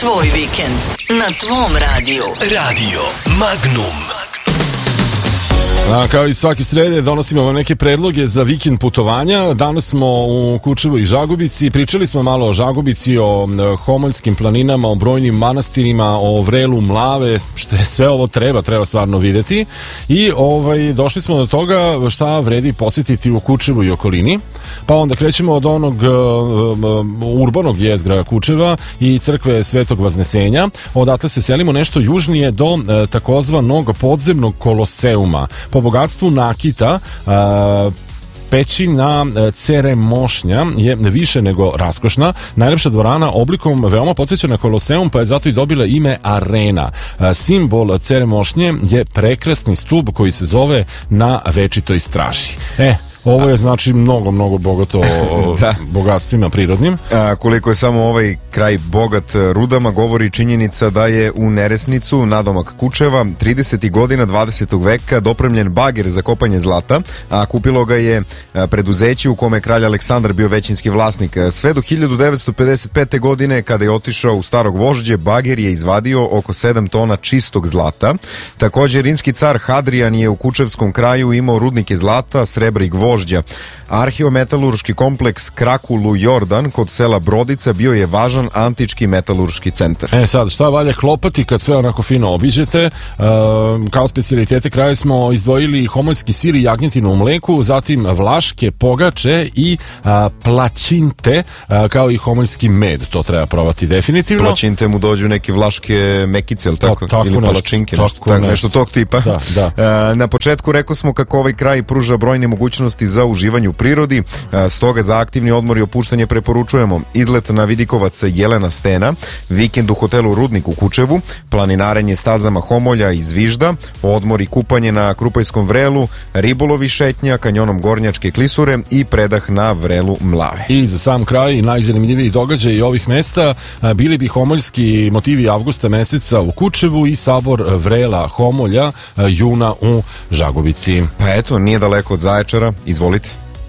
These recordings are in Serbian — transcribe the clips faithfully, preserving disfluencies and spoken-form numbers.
Tvoj vikend na tvom radiju. Radio Magnum. A, kao i svaki srede donosimo vam neke predloge za vikend putovanja. Danas smo u Kučevu i Žagubici. Pričali smo malo o Žagubici, o Homoljskim planinama, o brojnim manastirima, o vrelu Mlave, što je sve ovo treba, treba stvarno videti. I ovaj, došli smo do toga šta vredi posjetiti u Kučevu i okolini. Pa onda krećemo od onog uh, urbanog jezgra Kučeva i crkve Svetog Vaznesenja. Odatle se selimo nešto južnije do uh, takozvanog podzemnog Koloseuma. Po bogatstvu nakita, uh, pećina Cere Mošnja je više nego raskošna. Najlepša dvorana oblikom veoma podsjeća na Koloseum, pa je zato i dobila ime Arena. Simbol Cere Mošnje je prekrasni stub koji se zove Na večitoj straži. E, ovo je znači mnogo, mnogo bogato da. bogatstvima prirodnim. A, koliko je samo ovaj kraj bogat rudama, govori činjenica da je u Neresnicu, nadomak Kučeva, tridesetih godina dvadesetog veka dopremljen bager za kopanje zlata, a kupilo ga je preduzeće u kome je kralj Aleksandar bio većinski vlasnik. Sve do hiljadu devetsto pedeset pete. godine, kada je otišao u Starog Vožđe, bager je izvadio oko sedam tona čistog zlata. Također, rimski car Hadrian je u Kučevskom kraju imao rudnike zlata, srebra i gvožđa. Arheometalurški kompleks Krakulu Jordan kod sela Brodica bio je važan antički metalurški centar. E sad, šta valja klopati kad sve onako fino obiđete? E, kao specijalitete kraja smo izdvojili homoljski sir i jagnjetinu u mleku, zatim vlaške pogače i a, plaćinte, a, kao i homoljski med. To treba probati definitivno. Plaćinte mu dođu neke vlaške mekice, ili tako? tako ili nešto, palačinke, tako nešto, tako, nešto tog tipa. Da, da. E, na početku rekao smo kako ovaj kraj pruža brojne mogućnosti za uživanje u prirodi, e, stoga za aktivni odmor i opuštanje preporučujemo izlet na Vidikovac Jelena Stena, vikend u hotelu Rudnik u Kučevu, planinarenje stazama Homolja i Zvižda, odmor i kupanje na Krupajskom vrelu, ribolovi šetnja kanjonom Gornjačke klisure i predah na vrelu Mlave. I za sam kraj najzanimljiviji događaj ovih mesta bili bi homoljski motivi avgusta meseca u Kučevu i sabor vrela Homolja juna u Žagubici. Pa eto, nije daleko od Zaječara, izvolite.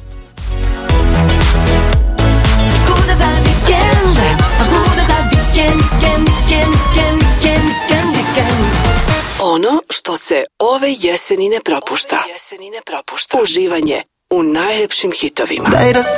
Ono što se ove jeseni ne propušta. Jeseni ne propušta. Uživanje u najlepšim hitovima.